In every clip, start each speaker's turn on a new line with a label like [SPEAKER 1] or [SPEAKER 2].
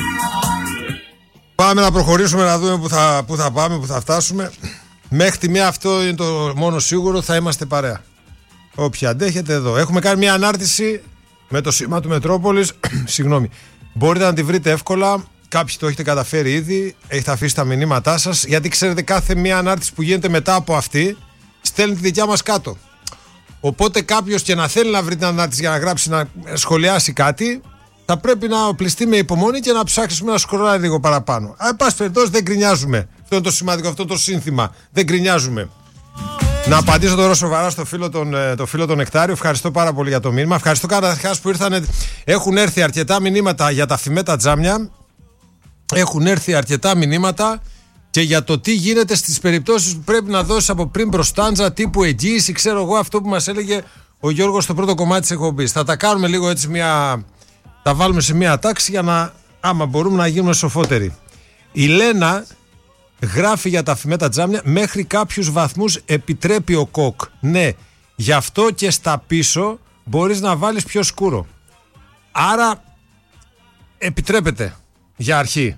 [SPEAKER 1] Πάμε να προχωρήσουμε να δούμε που θα πάμε, που θα φτάσουμε. Μέχρι τη μία, αυτό είναι το μόνο σίγουρο, θα είμαστε παρέα. Όποιοι αντέχετε εδώ. Έχουμε κάνει μια ανάρτηση με το σήμα του Μετρόπολης. Συγγνώμη. Μπορείτε να τη βρείτε εύκολα. Κάποιοι το έχετε καταφέρει ήδη. Έχετε αφήσει τα μηνύματά σας. Γιατί ξέρετε, κάθε μια ανάρτηση που γίνεται μετά από αυτή στέλνει τη δικιά μας κάτω. Οπότε κάποιος και να θέλει να βρει την ανάρτηση για να γράψει, να σχολιάσει κάτι, θα πρέπει να οπλιστεί με υπομονή και να ψάξουμε να σκρολάρει λίγο παραπάνω. Εν πάση περιπτώσει, δεν γκρινιάζουμε. Αυτό είναι το σημαντικό, αυτό το σύνθημα. Δεν γκρινιάζουμε. Να απαντήσω τώρα σοβαρά στο φίλο τον Νεκτάριο. Ευχαριστώ πάρα πολύ για το μήνυμα. Ευχαριστώ καταρχάς που ήρθαν. Έχουν έρθει αρκετά μηνύματα για τα φημέτα τζάμια. Έχουν έρθει αρκετά μηνύματα και για το τι γίνεται στις περιπτώσεις που πρέπει να δώσεις από πριν προστάντζα τύπου εγγύηση. Ξέρω εγώ αυτό που μας έλεγε ο Γιώργος στο πρώτο κομμάτι της εκπομπής. Θα τα κάνουμε λίγο έτσι τα βάλουμε σε μια τάξη για να, άμα μπορούμε, να γίνουμε σοφότεροι. Η Λένα γράφει για τα φημέτα τζάμια, μέχρι κάποιους βαθμούς επιτρέπει ο ΚΟΚ. Ναι, γι' αυτό και στα πίσω μπορείς να βάλεις πιο σκούρο. Άρα επιτρέπεται για αρχή.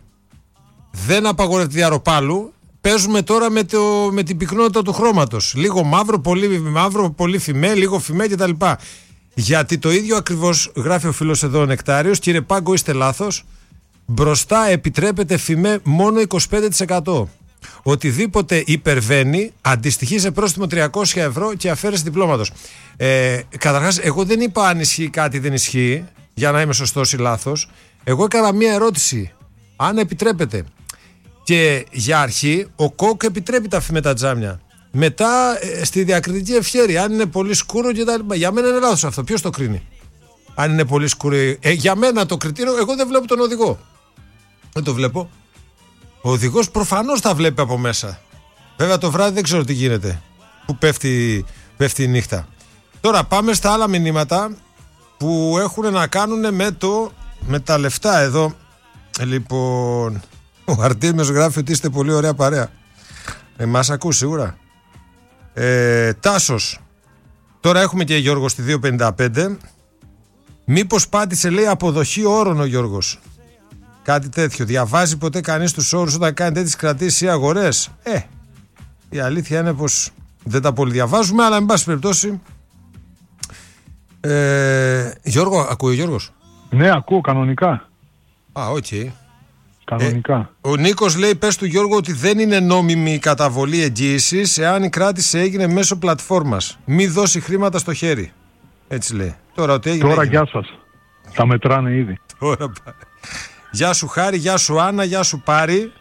[SPEAKER 1] Δεν απαγορεύεται διαρροπάλου. Παίζουμε τώρα με την πυκνότητα του χρώματος. Λίγο μαύρο, πολύ φημέ, λίγο φημέ κτλ. Γιατί το ίδιο ακριβώς γράφει ο φίλος εδώ ο Νεκτάριος. Κύριε Πάγκο, είστε λάθος. Μπροστά επιτρέπεται φημέ μόνο 25%. Οτιδήποτε υπερβαίνει αντιστοιχεί σε πρόστιμο 300 ευρώ και αφαίρεση διπλώματος. Καταρχάς, εγώ δεν είπα αν ισχύει κάτι δεν ισχύει, για να είμαι σωστός ή λάθος. Εγώ έκανα μία ερώτηση. Αν επιτρέπεται. Και για αρχή, ο ΚΟΚ επιτρέπει τα φημέτα τζάμια. Μετά, στη διακριτική ευχέρεια, αν είναι πολύ σκούρο και τα λοιπά. Για μένα είναι λάθος αυτό. Ποιος το κρίνει? Αν είναι πολύ σκούρο. Για μένα το κριτήριο, εγώ δεν βλέπω τον οδηγό. Δεν το βλέπω. Ο οδηγός προφανώς τα βλέπει από μέσα. Βέβαια το βράδυ δεν ξέρω τι γίνεται. Που πέφτει η νύχτα. Τώρα πάμε στα άλλα μηνύματα που έχουν να κάνουν με τα λεφτά εδώ. Λοιπόν, ο Αρτέμιος γράφει ότι είστε πολύ ωραία παρέα. Μας ακούς σίγουρα. Τάσος. Τώρα έχουμε και Γιώργο στη 255. Μήπως πάτησε, λέει, αποδοχή όρων ο Γιώργος? Κάτι τέτοιο. Διαβάζει ποτέ κανείς τους όρους όταν κάνει τέτοιες κρατήσεις ή αγορές? Η αλήθεια είναι πως δεν τα πολύ διαβάζουμε, αλλά εν πάση περιπτώσει. Γιώργο, ακούει ο Γιώργος?
[SPEAKER 2] Ναι, ακούω κανονικά.
[SPEAKER 1] Οκ.
[SPEAKER 2] Κανονικά.
[SPEAKER 1] Ο Νίκος λέει, πες του Γιώργο ότι δεν είναι νόμιμη η καταβολή εγγύησης εάν η κράτηση έγινε μέσω πλατφόρμας. Μη δώσει χρήματα στο χέρι. Έτσι λέει. Τώρα
[SPEAKER 2] γεια σας. Τα μετράνε ήδη.
[SPEAKER 1] Γεια σου Χάρη, γεια σου Άννα, γεια σου Πάρη.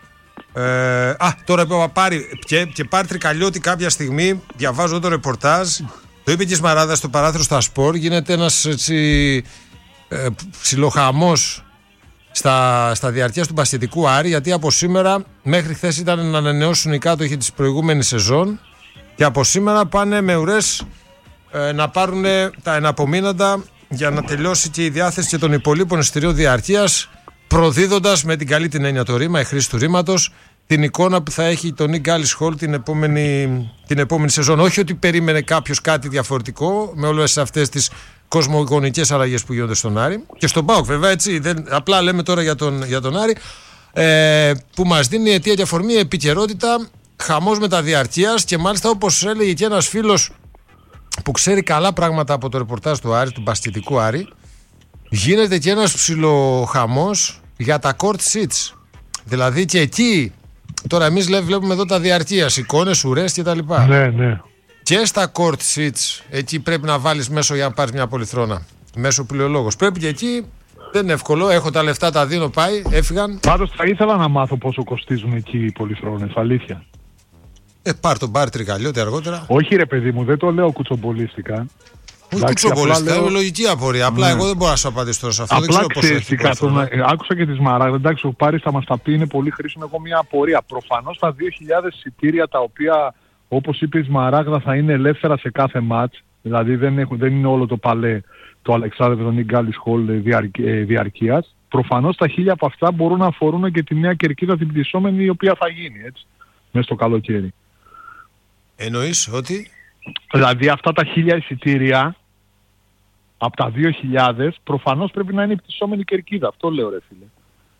[SPEAKER 1] Τώρα είπα Πάρη και Πάρη Τρικαλιώτη κάποια στιγμή. Διαβάζω το ρεπορτάζ. Το είπε και η Σμαράδα στο παράθυρο στα Σπορ. Γίνεται ένας έτσι ψιλοχαμός στα διαρκείας του μπασκετικού Άρη, γιατί από σήμερα μέχρι χθες ήταν να ανανεώσουν οι κάτοχοι της προηγούμενης σεζόν και από σήμερα πάνε με ουρές να πάρουν τα εναπομείναντα για να τελειώσει και η διάθεση και των υπολείπων εισιτηρίων διαρκείας, προδίδοντας με την καλή την έννοια το ρήμα, η χρήση του ρήματος, την εικόνα που θα έχει το Nick Gallis Hall την επόμενη σεζόν. Όχι ότι περίμενε κάποιος κάτι διαφορετικό με όλες αυτές τις κοσμογονικές αλλαγές που γίνονται στον Άρη και στον ΠΑΟΚ, βέβαια, έτσι. Απλά λέμε τώρα για τον Άρη, που μας δίνει αιτία και αφορμή επικαιρότητα, χαμός μεταδιαρκείας και μάλιστα, όπως έλεγε και ένας φίλος που ξέρει καλά πράγματα από το ρεπορτάζ του Άρη, του μπασκετικού Άρη, γίνεται και ένας ψιλοχαμός για τα court seats. Δηλαδή και εκεί, τώρα εμείς βλέπουμε εδώ τα διαρκείας, εικόνες, ουρές και τα λοιπά.
[SPEAKER 2] Ναι.
[SPEAKER 1] Και στα court seats, εκεί πρέπει να βάλεις μέσω για να πάρεις μια πολυθρόνα. Μέσω πληολόγος. Πρέπει και εκεί, δεν είναι εύκολο. Έχω τα λεφτά, τα δίνω, πάει, έφυγαν.
[SPEAKER 2] Πάντως θα ήθελα να μάθω πόσο κοστίζουν εκεί οι πολυθρόνες, αλήθεια.
[SPEAKER 1] Πάρ' τον Πάρη Τρικαλιώτη αργότερα.
[SPEAKER 2] Όχι ρε παιδί μου, δεν το λέω κουτσομπολίστικα.
[SPEAKER 1] Όχι κουτσομπολίστικα, είναι λογική απορία. Απλά εγώ δεν μπορώ να σου απαντήσω τώρα σε αυτό.
[SPEAKER 2] Απλά
[SPEAKER 1] δεν ξέρω πόσο έχει.
[SPEAKER 2] Άκουσα και τη Σμαράγδα, εντάξει, ο Πάρης θα μας τα πει, είναι πολύ χρήσιμο. Εγώ μια απορία. Προφανώς τα 2.000 εισιτήρια τα οποία, όπως είπε η Σμαράγδα, θα είναι ελεύθερα σε κάθε μάτς. Δηλαδή δεν είναι όλο το παλέ το Αλεξάνδρου Nick Gallis Hall διαρκείας. Προφανώς τα 1.000 από αυτά μπορούν να αφορούν και τη νέα κερκίδα την πτυσσόμενη, η οποία θα γίνει έτσι, μέσα στο καλοκαίρι.
[SPEAKER 1] Εννοείς ότι?
[SPEAKER 2] Δηλαδή αυτά τα 1.000 εισιτήρια από τα 2.000 προφανώς πρέπει να είναι η πτυσσόμενη κερκίδα. Αυτό λέω ρε φίλε.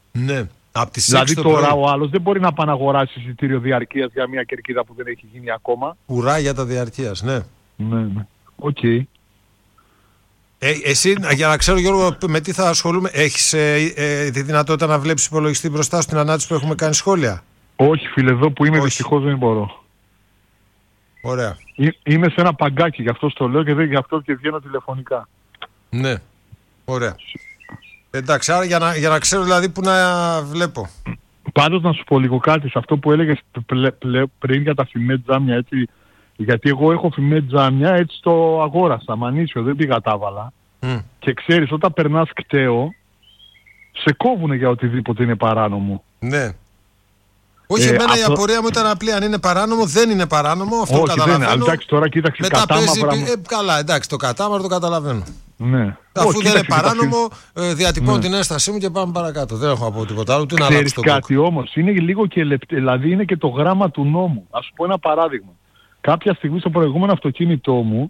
[SPEAKER 1] Ναι. Απ' τις 6
[SPEAKER 2] Δηλαδή
[SPEAKER 1] το
[SPEAKER 2] τώρα
[SPEAKER 1] πρωί.
[SPEAKER 2] ο άλλος δεν μπορεί να πάει να αγοράσει εισιτήριο διαρκείας για μια κερκίδα που δεν έχει γίνει ακόμα.
[SPEAKER 1] Ουρά για τα διαρκείας, ναι.
[SPEAKER 2] Ναι. Οκ.
[SPEAKER 1] Εσύ, για να ξέρω Γιώργο με τι θα ασχολούμαι, έχεις τη δυνατότητα να βλέπεις υπολογιστή μπροστά σου την ανάρτηση που έχουμε κάνει σχόλια?
[SPEAKER 2] Όχι φίλε, εδώ που είμαι
[SPEAKER 1] Όχι.
[SPEAKER 2] δυστυχώς δεν μπορώ.
[SPEAKER 1] Ωραία.
[SPEAKER 2] Είμαι σε ένα παγκάκι, γι' αυτό το λέω και γι' αυτό και βγαίνω τηλεφωνικά.
[SPEAKER 1] Ναι. Ωραία. Εντάξει, άρα για να ξέρω δηλαδή που να βλέπω.
[SPEAKER 2] Πάντως να σου πω λίγο κάτι σε αυτό που έλεγες πριν για τα φημέ τζάμια, έτσι. Γιατί εγώ έχω φημέ τζάμια, έτσι το αγόρασα, μανίσιο, δεν πήγα τα έβαλα. Και ξέρεις, όταν περνάς κταίο, σε κόβουνε για οτιδήποτε είναι παράνομο.
[SPEAKER 1] Ναι. Όχι, εμένα η απορία μου ήταν απλή. Αν είναι παράνομο, δεν είναι παράνομο. Αυτό
[SPEAKER 2] όχι,
[SPEAKER 1] το καταλαβαίνω.
[SPEAKER 2] Δεν είναι. Εντάξει, τώρα κοίταξε
[SPEAKER 1] μετά
[SPEAKER 2] κατάμαυρα.
[SPEAKER 1] Καλά, εντάξει, το κατάμαυρο το καταλαβαίνω.
[SPEAKER 2] Ναι.
[SPEAKER 1] Αφού δεν είναι παράνομο, διατυπώνω την ένστασή μου και πάμε παρακάτω. Δεν έχω να πω τίποτα άλλο.
[SPEAKER 2] Ξέρεις κάτι όμως, είναι λίγο και δηλαδή είναι και το γράμμα του νόμου. Ας σου πω ένα παράδειγμα. Κάποια στιγμή στο προηγούμενο αυτοκίνητό μου,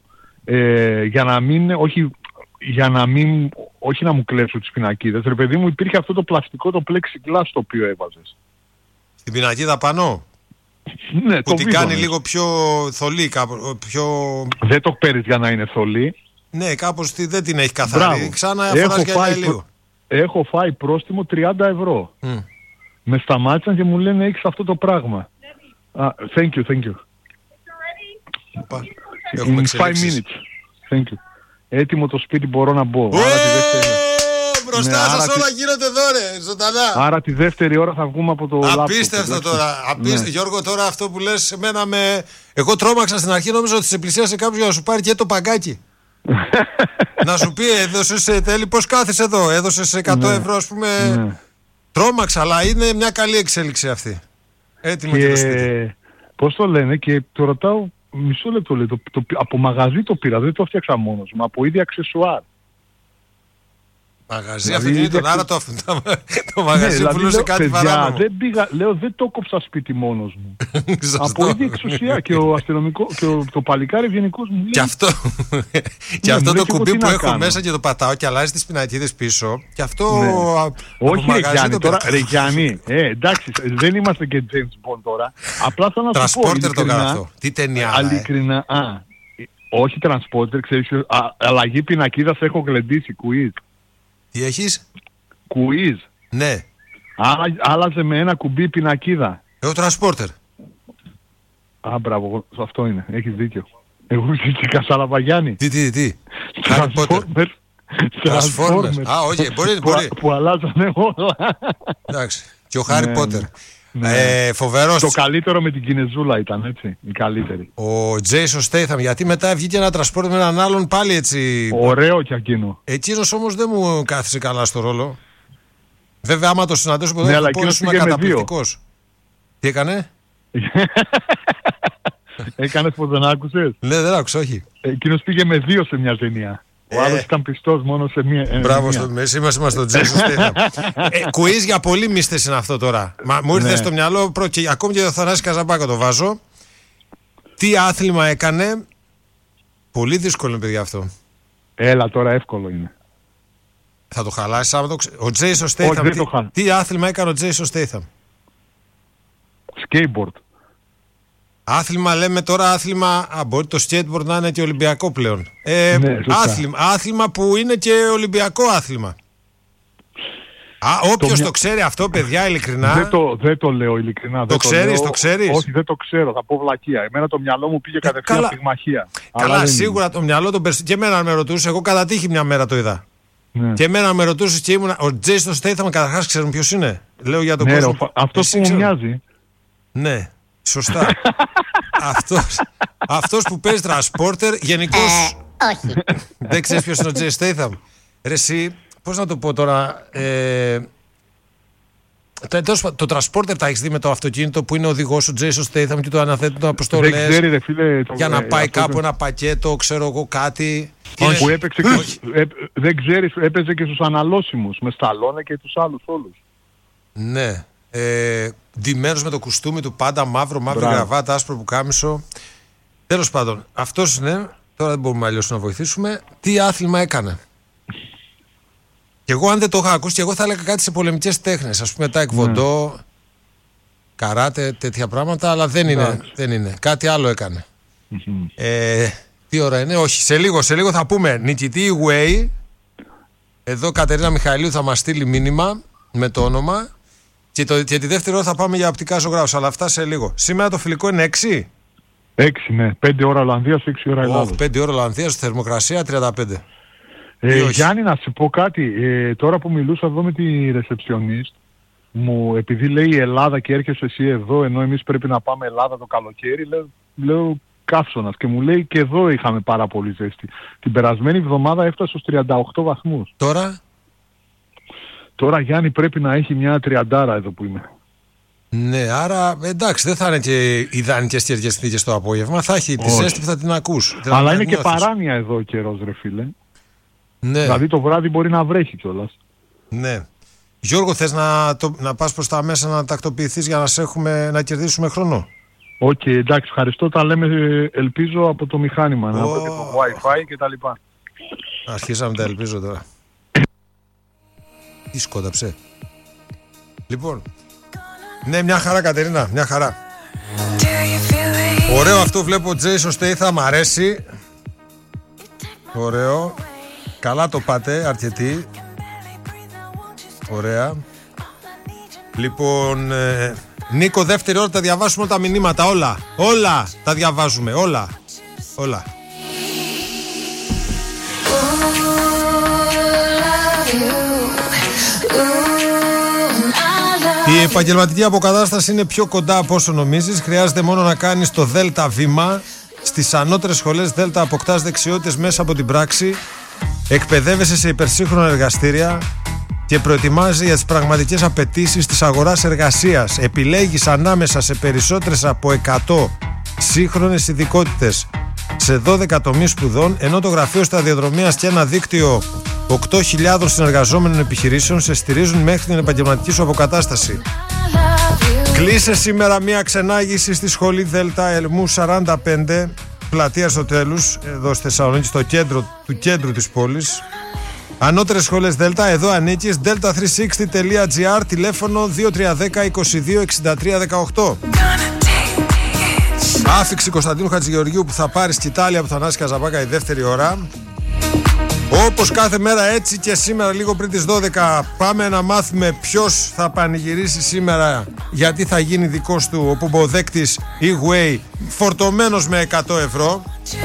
[SPEAKER 2] όχι να μου κλέψω τις πινακίδες, ρε παιδί μου, υπήρχε αυτό το πλαστικό, το plexiglass το οποίο έβαζες.
[SPEAKER 1] Την πινακίδα πάνω.
[SPEAKER 2] Ναι,
[SPEAKER 1] που την κάνει λίγο πιο θολή, πιο...
[SPEAKER 2] Δεν το παίρνεις για να είναι θολή.
[SPEAKER 1] Ναι, κάπως δεν την έχει καθαρή. Ξανά φοράς για λίγο.
[SPEAKER 2] Έχω φάει πρόστιμο 30 ευρώ. Με σταμάτησαν και μου λένε έχεις αυτό το πράγμα. Thank you.
[SPEAKER 1] Έχουμε
[SPEAKER 2] In 5 minutes. Thank you. Έτοιμο το σπίτι μπορώ να μπω.
[SPEAKER 1] Μπροστά σας όλα γίνονται εδώ ρε, ζωντανά.
[SPEAKER 2] Άρα τη δεύτερη ώρα θα βγούμε από το λάπτοπ.
[SPEAKER 1] Απίστευτο τώρα. Γιώργο, τώρα αυτό που λες εμένα με... Εγώ τρόμαξα στην αρχή, νόμιζα ότι σε πλησίασε κάποιος για να σου πάρει και το παγκάκι. Να σου πει έδωσες τέλει, πώς κάθεσαι εδώ, έδωσες 100 ευρώ ας πούμε. Τρόμαξα, αλλά είναι μια καλή εξέλιξη αυτή. Έτοιμο και το σπίτι.
[SPEAKER 2] Πώς το λένε και το ρωτάω μισό λεπτό, λέει, από μαγαζί το πήρα, δεν το έφτιαξα μόνος μου, από ίδια αξεσουάρ.
[SPEAKER 1] Μαγαζί αυτοκινήτων, άρα το μαγαζί πουλούσε κάτι παράνομο.
[SPEAKER 2] Λέω δεν το κόψα σπίτι μόνος μου. Από ίδια εξουσία και ο αστυνομικό και το παλικάρι γενικός μου λέει.
[SPEAKER 1] Και αυτό το κουμπί που έχω μέσα και το πατάω και αλλάζει τις πινακίδες πίσω. Και αυτό.
[SPEAKER 2] Όχι ρε Γιάννη, τώρα ρε Γιάννη, εντάξει, δεν είμαστε και James Bond τώρα. Απλά θέλω να σου πω.
[SPEAKER 1] Transporter το κάνω αυτό. Τι ταινία.
[SPEAKER 2] Ειλικρινά. Όχι transporter, ξέρεις, αλλαγή πινακίδας έχω γλεντήσει, quiz.
[SPEAKER 1] Τι έχεις?
[SPEAKER 2] Quiz.
[SPEAKER 1] Ναι.
[SPEAKER 2] Άλλαζε με ένα κουμπί πινακίδα.
[SPEAKER 1] Εγώ Transporter.
[SPEAKER 2] Μπράβο, αυτό είναι. Έχεις δίκιο. Εγώ ζήτηκα Σαραβαγιάννη.
[SPEAKER 1] Τι. Transformers. Όχι, μπορεί.
[SPEAKER 2] Που αλλάζανε όλα.
[SPEAKER 1] Εντάξει. Και ο Χάρι Πότερ. Φοβερός.
[SPEAKER 2] Το καλύτερο με την Κινεζούλα ήταν, έτσι. Η καλύτερη.
[SPEAKER 1] Ο Τζέισον Στέιθαμ, γιατί μετά βγήκε ένα Transporter με έναν άλλον πάλι έτσι.
[SPEAKER 2] Ωραίο κι εκείνο.
[SPEAKER 1] Εκείνος όμως δεν μου κάθισε καλά στο ρόλο. Βέβαια, άμα το συναντήσω ποτέ θα πω ήσουν καταπληκτικός. Τι έκανε?
[SPEAKER 2] Έκανες πως δεν άκουσες?
[SPEAKER 1] Ναι, δεν άκουσα, όχι.
[SPEAKER 2] Εκείνος πήγε με 2 σε μια ταινία. Ο άλλος ήταν πιστός μόνο σε μία.
[SPEAKER 1] Μπράβο, είμαστε στον Τζέισον Στέιθαμ. Κουίζ για πολύ μίστες είναι αυτό τώρα. Μου ήρθε στο μυαλό, και ακόμη και ο Θανάσης Καζαμπάκα το βάζω. Τι άθλημα έκανε. Πολύ δύσκολο είναι, παιδιά, αυτό.
[SPEAKER 2] Έλα τώρα, εύκολο είναι.
[SPEAKER 1] Θα το χαλάσεις άμα το ξέρεις. Ο Τζέισον Στέιθαμ. Τι άθλημα έκανε ο Τζέισον Στέιθαμ?
[SPEAKER 2] Skateboard.
[SPEAKER 1] Άθλημα λέμε τώρα, άθλημα. Μπορεί το skateboard να είναι και ολυμπιακό πλέον. Άθλημα που είναι και ολυμπιακό άθλημα. Όποιος το ξέρει αυτό, παιδιά, ειλικρινά.
[SPEAKER 2] Δεν το λέω ειλικρινά.
[SPEAKER 1] Το ξέρεις? Όχι,
[SPEAKER 2] δεν το ξέρω, θα πω βλακεία. Εμένα το μυαλό μου πήγε κατευθείαν πυγμαχία.
[SPEAKER 1] Καλά, σίγουρα το μυαλό τον και εμένα με ρωτούσε. Εγώ κατά τύχη μια μέρα το είδα. Ναι. Και εμένα με ρωτούσε και ήμουν. Ο Τζέισον Στέιθαμ, καταρχάς ξέρουν ποιος είναι. Λέω για τον κόσμο.
[SPEAKER 2] Αυτός που μου μοιάζει.
[SPEAKER 1] Ναι. Σωστά. Αυτός που παίζει Transporter γενικώς.
[SPEAKER 3] Όχι.
[SPEAKER 1] Δεν ξέρεις ποιος είναι ο Τζέι Στέιθαμ? Ρε εσύ, πώς να το πω τώρα. Το Transporter τα έχεις δει με το αυτοκίνητο που είναι οδηγός ο Τζέισον Στέιθαμ και το αναθέτουν το αποστολές.
[SPEAKER 2] Δεν ξέρει ρε φίλε.
[SPEAKER 1] Για να πάει κάπου ένα πακέτο, ξέρω εγώ κάτι.
[SPEAKER 2] Που έπαιξε δεν ξέρεις, έπαιζε και στους αναλώσιμους. Με Σταλόνε και τους άλλους όλους.
[SPEAKER 1] Ναι. Ντυμένος με το κουστούμι του, πάντα μαύρο γραβάτα, άσπρο πουκάμισο. Τέλος πάντων, αυτός είναι. Τώρα δεν μπορούμε αλλιώς να βοηθήσουμε. Τι άθλημα έκανε? Και εγώ, αν δεν το είχα ακούσει, και εγώ θα έλεγα κάτι σε πολεμικές τέχνες. Ας πούμε, τάικβοντό, καράτε, τέτοια πράγματα, αλλά δεν είναι. Κάτι άλλο έκανε. Τι ώρα είναι, όχι. Σε λίγο θα πούμε νικητή Way. Εδώ Κατερίνα Μιχαηλίου θα μας στείλει μήνυμα με το όνομα. Και τη δεύτερη ώρα θα πάμε για οπτικά ζωγράφους. Αλλά αυτά σε λίγο. Σήμερα το φιλικό είναι 6.
[SPEAKER 2] 6, ναι. 5 ώρα Ολλανδίας, 6 ώρα Ελλάδος.
[SPEAKER 1] 5 ώρα Ολλανδίας, θερμοκρασία 35.
[SPEAKER 2] Γιάννη, να σου πω κάτι. Τώρα που μιλούσα εδώ με τη ρεσεψιονίστ, επειδή λέει η Ελλάδα και έρχεσαι εσύ εδώ, ενώ εμείς πρέπει να πάμε Ελλάδα το καλοκαίρι, λέω καύσωνας. Και μου λέει και εδώ είχαμε πάρα πολύ ζέστη. Την περασμένη εβδομάδα έφτασε στους 38 βαθμούς. Τώρα Γιάννη πρέπει να έχει μια 30 εδώ που είμαι.
[SPEAKER 1] Ναι, άρα εντάξει, δεν θα είναι και ιδανικές καιρικές συνθήκες το απόγευμα. Θα έχει τη ζέστη που θα την ακούς.
[SPEAKER 2] Αλλά είναι και παράνοια εδώ ο καιρός, ρε φίλε.
[SPEAKER 1] Ναι.
[SPEAKER 2] Δηλαδή το βράδυ μπορεί να βρέχει κιόλας.
[SPEAKER 1] Ναι. Γιώργο, θες να πας προς τα μέσα να τακτοποιηθείς για να κερδίσουμε χρόνο?
[SPEAKER 2] Όχι, εντάξει, ευχαριστώ. Τα λέμε, ελπίζω, από το μηχάνημα. Να βρείτε το Wi-Fi και τα λοιπά.
[SPEAKER 1] Αρχίσαμε τα ελπίζω τώρα. Τι σκόταψε. Λοιπόν, ναι, μια χαρά Κατερίνα, μια χαρά. Ωραίο αυτό, βλέπω Jason Statham, μ' αρέσει. Ωραίο. Καλά το πάτε, αρκετοί. Ωραία. Λοιπόν, Νίκο, δεύτερη ώρα τα διαβάσουμε όλα τα μηνύματα. Όλα τα διαβάζουμε. Όλα. Η επαγγελματική αποκατάσταση είναι πιο κοντά από όσο νομίζεις. Χρειάζεται μόνο να κάνεις το ΔΕΛΤΑ βήμα. Στις ανώτερες σχολές ΔΕΛΤΑ αποκτάς δεξιότητες μέσα από την πράξη. Εκπαιδεύεσαι σε υπερσύγχρονα εργαστήρια και προετοιμάζει για τις πραγματικές απαιτήσεις της αγοράς εργασίας. Επιλέγεις ανάμεσα σε περισσότερες από 100 σύγχρονες ειδικότητες σε 12 τομείς σπουδών, ενώ το Γραφείο Σταδιοδρομίας και ένα δίκτυο 8.000 συνεργαζόμενων επιχειρήσεων σε στηρίζουν μέχρι την επαγγελματική σου αποκατάσταση. Κλείσε σήμερα μια ξενάγηση στη σχολή ΔΕΛΤΑ Ελμού 45, πλατεία Αριστοτέλους, εδώ στη Θεσσαλονίκη, στο κέντρο της πόλης. Ανώτερες σχολές ΔΕΛΤΑ, εδώ ανήκεις. delta360.gr, τηλέφωνο 2310 22 63 18. Άφηξη Κωνσταντίνου Χατζηγεωργίου που θα πάρει σκητάλια από Θανάση Καζαμπάκα η δεύτερη ώρα. Όπως κάθε μέρα, έτσι και σήμερα λίγο πριν τις 12 πάμε να μάθουμε ποιος θα πανηγυρίσει σήμερα, γιατί θα γίνει δικός του ο πομποδέκτης E-Way, φορτωμένος με 100 ευρώ.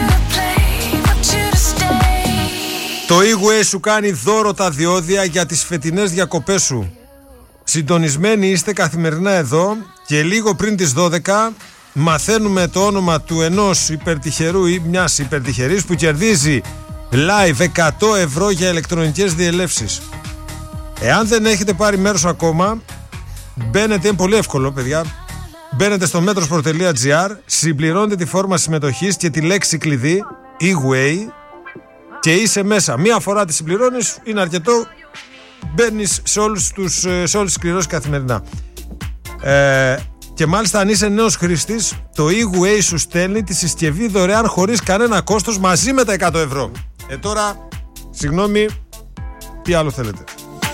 [SPEAKER 1] Το E-Way σου κάνει δώρο τα διόδια για τις φετινές διακοπές σου. Συντονισμένοι είστε καθημερινά εδώ και λίγο πριν τις 12 μαθαίνουμε το όνομα του ενός υπερτυχερού ή μιας υπερτυχερής που κερδίζει live 100 ευρώ για ηλεκτρονικές διελεύσεις. Εάν δεν έχετε πάρει μέρος ακόμα, μπαίνετε, είναι πολύ εύκολο παιδιά, μπαίνετε στο metrosport.gr, συμπληρώνετε τη φόρμα συμμετοχής και τη λέξη κλειδί E-Way και είσαι μέσα. Μία φορά τη συμπληρώνεις, είναι αρκετό, μπαίνεις σε όλες τις κληρώσεις καθημερινά. Και μάλιστα αν είσαι νέος χρήστης, το E-Way σου στέλνει τη συσκευή δωρεάν χωρίς κανένα κόστος μαζί με τα 100 ευρώ. Τώρα, συγγνώμη, τι άλλο θέλετε?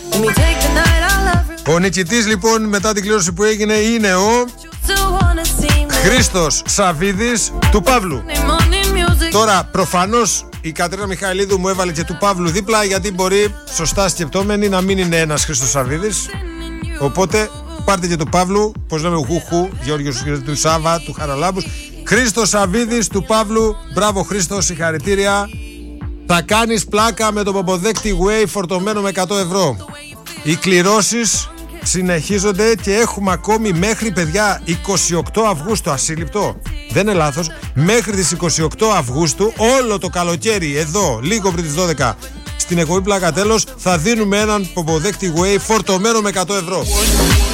[SPEAKER 1] Ο νικητής λοιπόν μετά την κλήρωση που έγινε είναι ο Χρήστος Σαββίδης του Παύλου. Τώρα προφανώς η Κατερίνα Μιχαηλίδου μου έβαλε και του Παύλου δίπλα, γιατί μπορεί σωστά σκεπτόμενοι να μην είναι ένας Χρήστος Σαββίδης. Οπότε πάρτε και του Παύλου, πώς λέμε, Γουχού, Γιώργος του Σάβα, του Χαραλάμπους. Χρήστος Σαββίδης του Παύλου. Μπράβο Χρήστο, συγχαρητήρια. Θα κάνεις πλάκα με το πομποδέκτη Way φορτωμένο με 100 ευρώ. Οι κληρώσεις συνεχίζονται και έχουμε ακόμη μέχρι, παιδιά, 28 Αυγούστου, ασύλληπτο, δεν είναι λάθος, μέχρι τις 28 Αυγούστου όλο το καλοκαίρι εδώ, λίγο πριν τις 12, στην εκπομπή Πλάκα Τέλος, θα δίνουμε έναν πομποδέκτη Way φορτωμένο με 100 ευρώ.